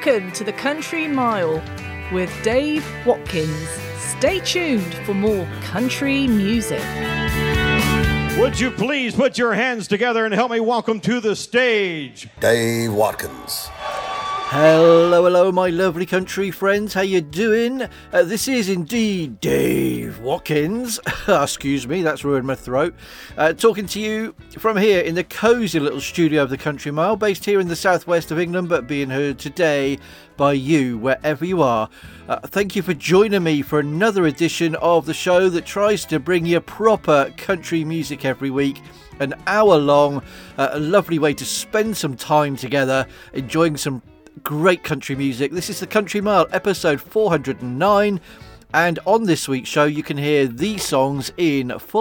Welcome to the Country Mile with Dave Watkins. Stay tuned for more country music. Would you please put your hands together and help me welcome to the stage Dave Watkins. Hello, my lovely country friends. How you doing? This is indeed Dave Watkins. Excuse me, that's ruined my throat. Talking to you from here in the cosy little studio of the Country Mile, based here in the southwest of England, but being heard today by you, wherever you are. Thank you for joining me for another edition of the show that tries to bring you proper country music every week. An hour long, a lovely way to spend some time together, enjoying some great country music. This is the Country Mile, episode 409, and on this week's show you can hear these songs in full